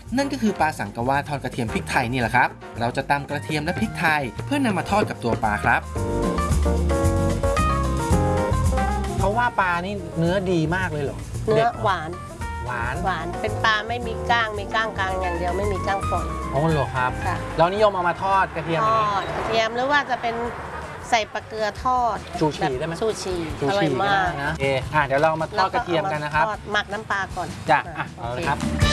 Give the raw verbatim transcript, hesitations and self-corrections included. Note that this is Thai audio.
นั่นก็คือปลาสังกะวาทอดกระเทียมพริกไทยนี่แหละครับเราจะตำกระเทียมและพริกไทยเพื่อนำมาทอดกับตัวปลาครับเขาว่าปลานี่เนื้อดีมากเลยเหรอเนื้อหวานหวานหวานเป็นปลาไม่มีก้างมีก้างกลางอย่างเดียวไม่มีก้างฝอยอ๋อเหรอครับค่ะเรานิยมเอามาทอดกระเทียมทอดกระเทียมหรือว่าจะเป็นใส่ปลาเกลือทอดชูชีได้ไหมชูชีชูอร่อยชีมากนะเอออ่ะเดี๋ยวเรามาทอดกระเทียมกันนะครับหมักน้ำปลาก่อนจ้ะอ่ะเอาเลยครับ